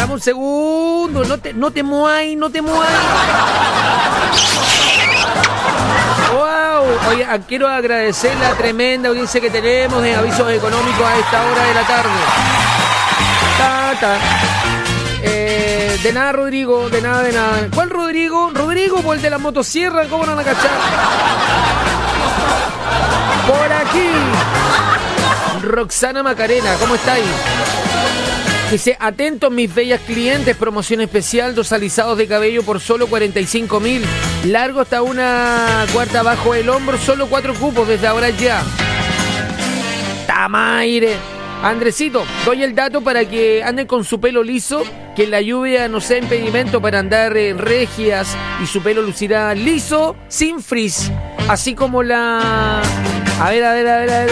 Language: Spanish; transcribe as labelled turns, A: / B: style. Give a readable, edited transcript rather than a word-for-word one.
A: Dame un segundo, no te muáis. Wow, oye, quiero agradecer la tremenda audiencia que tenemos en avisos económicos a esta hora de la tarde. De nada, Rodrigo, de nada. ¿Cuál Rodrigo? Rodrigo, por el de la motosierra, ¿cómo no van a cachar? Por aquí, Roxana Macarena, ¿cómo estáis? Dice, atentos mis bellas clientes, promoción especial, 2 alisados de cabello por solo 45.000. Largo hasta una cuarta abajo del hombro, solo 4 cupos desde ahora ya. Tamaire. Andresito, doy el dato para que anden con su pelo liso, que la lluvia no sea impedimento para andar en regias y su pelo lucirá liso, sin frizz. Así como la... A ver.